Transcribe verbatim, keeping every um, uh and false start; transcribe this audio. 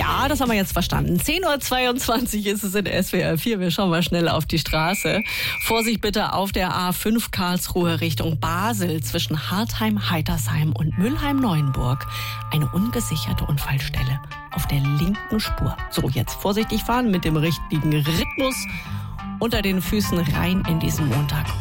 Ja, das haben wir jetzt verstanden. zehn Uhr zweiundzwanzig ist es in S W R vier. Wir schauen mal schnell auf die Straße. Vorsicht bitte auf der A fünf Karlsruhe Richtung Basel zwischen Hartheim, Heitersheim und Mülheim-Neuenburg. Eine ungesicherte Unfallstelle auf der linken Spur. So, jetzt vorsichtig fahren mit dem richtigen Rhythmus unter den Füßen rein in diesen Montag.